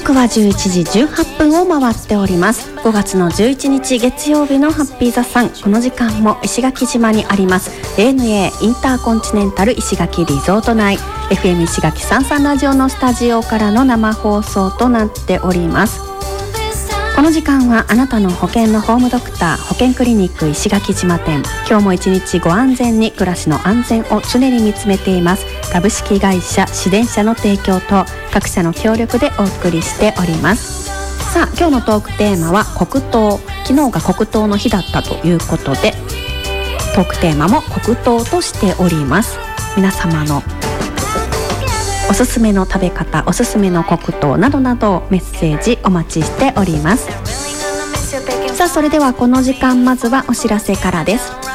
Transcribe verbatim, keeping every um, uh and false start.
刻はじゅういちじじゅうはっぷんを回っております。ごがつのじゅういちにち月曜日のハッピーザさん、この時間も石垣島にあります エーエヌエー インターコンチネンタル石垣リゾート内 エフエム 石垣さんさんラジオのスタジオからの生放送となっております。この時間はあなたの保険のホームドクター保険クリニック石垣島店、今日も一日ご安全に暮らしの安全を常に見つめています株式会社自然社の提供と各社の協力でお送りしております。さあ、今日のトークテーマは黒糖。昨日が黒糖の日だったということで、トークテーマも黒糖としております。皆様のおすすめの食べ方、おすすめの黒糖などなどメッセージお待ちしております。さあ、それではこの時間、まずはお知らせからです。